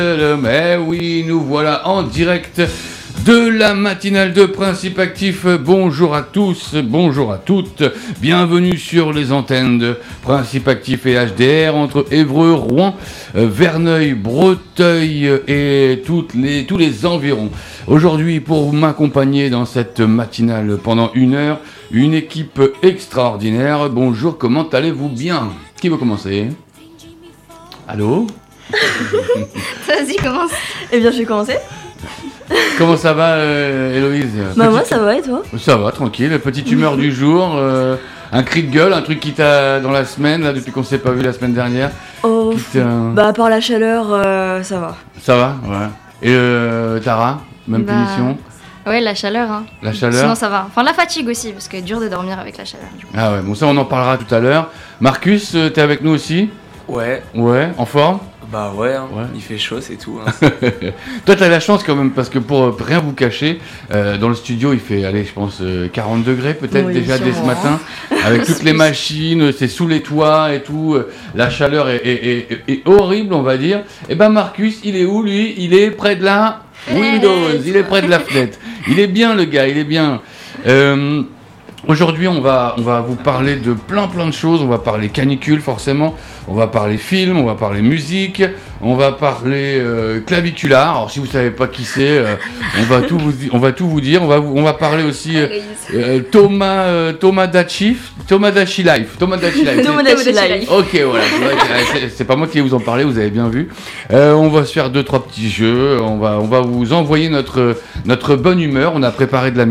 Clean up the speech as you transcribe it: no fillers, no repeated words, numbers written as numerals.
Mais oui, nous voilà en direct de la matinale de Principe Actif. Bonjour à tous, bonjour à toutes. Bienvenue sur les antennes de Principe Actif et HDR entre Évreux, Rouen, Verneuil, Breteuil et tous les environs. Aujourd'hui, pour m'accompagner dans cette matinale pendant une heure, une équipe extraordinaire. Bonjour, comment allez-vous bien? Qui veut commencer? Allô? Vas-y, commence. Eh bien, je vais commencer. Comment ça va, Héloïse? Moi, ça va et toi? Ça va, tranquille. Petite humeur du jour, un cri de gueule, un truc qui t'a dans la semaine, là, depuis qu'on s'est pas vu la semaine dernière. Oh, bah, à part la chaleur, ça va. Ça va, ouais. Et Tara, même punition? Ouais, la chaleur, hein. La chaleur? Sinon, ça va. Enfin, la fatigue aussi, parce que c'est dur de dormir avec la chaleur, du coup. Ah ouais, bon, ça, on en parlera tout à l'heure. Marcus, t'es avec nous aussi? Ouais. Ouais, en forme? Bah ouais, hein. Ouais. Il fait chaud, c'est tout. Hein. Toi, t'as la chance quand même, parce que pour rien vous cacher, dans le studio, il fait, allez, je pense, 40 degrés peut-être Oui, déjà dès ce sûrement. matin, avec toutes les machines, c'est sous les toits et tout, la chaleur est horrible, on va dire. Et ben Marcus, il est où lui? Il est près de la Windows, il est près de la fenêtre. Il est bien le gars, il est bien. Aujourd'hui, on va vous parler de plein de choses. On va parler canicule forcément, on va parler film, on va parler musique, on va parler claviculaire. Alors si vous savez pas qui c'est, on va tout vous dire. On va parler aussi Thomas Dachi Life. Ok, voilà. C'est pas moi qui vais vous en parler, vous avez bien vu. On va se faire 2-3 petits jeux. On va vous envoyer notre bonne humeur. On a préparé de la